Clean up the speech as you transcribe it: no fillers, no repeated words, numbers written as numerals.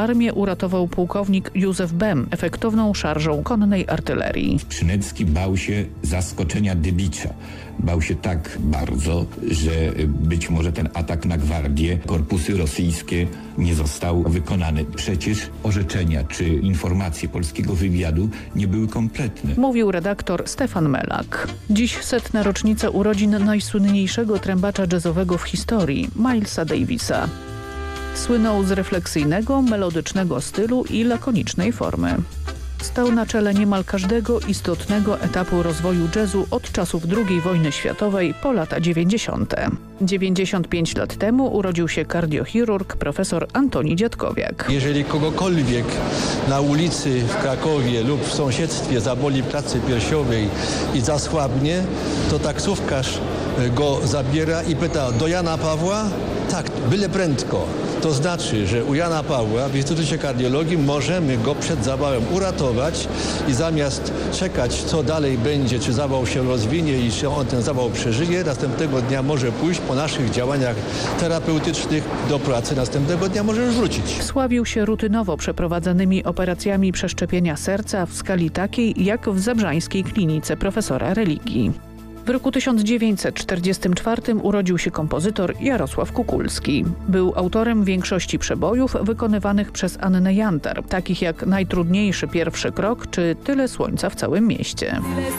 armię uratował pułkownik Józef Bem efektowną szarżą konnej artylerii. Przynecki bał się zaskoczenia Dybicza. Bał się tak bardzo, że być może ten atak na gwardię, korpusy rosyjskie nie został wykonany. Przecież orzeczenia czy informacje polskiego wywiadu nie były kompletne. Mówił redaktor Stefan Melak. Dziś 100. rocznica urodzin najsłynniejszego trębacza jazzowego w historii, Milesa Davisa. Słynął z refleksyjnego, melodycznego stylu i lakonicznej formy. Stał na czele niemal każdego istotnego etapu rozwoju jazzu od czasów II wojny światowej po lata 90. 95 lat temu urodził się kardiochirurg profesor Antoni Dziadkowiak. Jeżeli kogokolwiek na ulicy w Krakowie lub w sąsiedztwie zaboli w klatce piersiowej i zasłabnie, to taksówkarz go zabiera i pyta: do Jana Pawła? Tak, byle prędko. To znaczy, że u Jana Pawła w Instytucie Kardiologii możemy go przed zawałem uratować i zamiast czekać, co dalej będzie, czy zawał się rozwinie i czy on ten zawał przeżyje, następnego dnia może pójść po naszych działaniach terapeutycznych do pracy, następnego dnia może już wrócić. Sławił się rutynowo przeprowadzanymi operacjami przeszczepienia serca w skali takiej jak w zabrzańskiej klinice profesora religii. W roku 1944 urodził się kompozytor Jarosław Kukulski. Był autorem większości przebojów wykonywanych przez Annę Jantar, takich jak Najtrudniejszy pierwszy krok czy Tyle słońca w całym mieście.